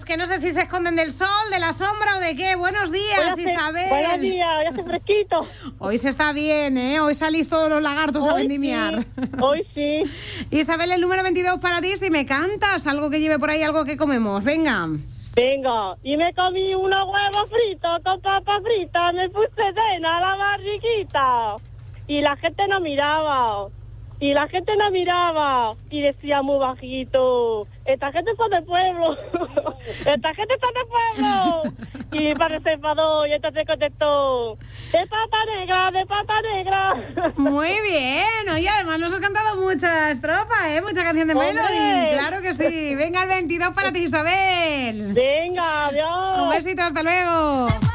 que no sé si se esconden del sol, de la sombra o de qué. Buenos días, Isabel. Buenos días, hoy hace fresquito. Hoy se está bien, ¿eh? Hoy salís todos los lagartos a vendimiar. Sí, hoy sí. Isabel, el número 22 para ti, si me cantas algo que lleve por ahí, algo que comemos. Venga. Venga, y me comí unos huevos fritos con papas fritas, me puse cena a la barriguita. Y la gente no miraba. Y decía muy bajito, esta gente está de pueblo, Y parece enfadó y entonces contestó, de pata negra. Muy bien, oye, además nos has cantado mucha estrofa, mucha canción de Melody, claro que sí. Venga, el 22 para ti, Isabel. Venga, adiós. Un besito, hasta luego.